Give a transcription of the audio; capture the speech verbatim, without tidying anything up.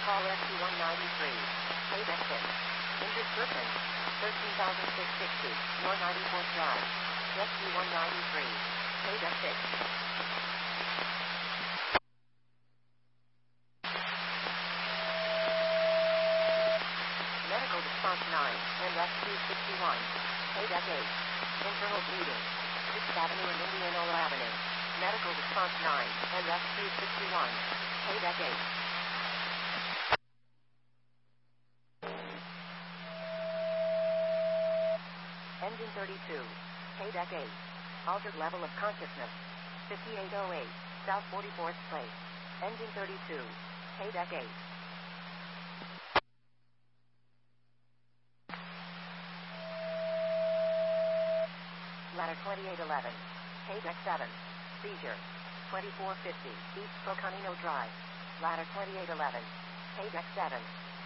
Call Rescue one ninety-three. Paydeck six. Injured person. thirteen thousand six hundred sixty. North ninety-fourth Drive. Rescue one ninety-three. Paydeck six. Medical response nine. And rescue sixty-one. Paydeck eight. Internal bleeding. sixth Avenue and Indianola Avenue. Medical response nine. And rescue sixty-one. Paydeck eight. Engine thirty-two. Paydeck eight. Altered level of consciousness. fifty-eight oh eight. South forty-fourth Place. Engine thirty-two. Paydeck eight. Ladder twenty-eight eleven. Paydeck seven. Seizure. twenty-four fifty. East Coconino Drive. Ladder twenty-eight eleven. Paydeck seven.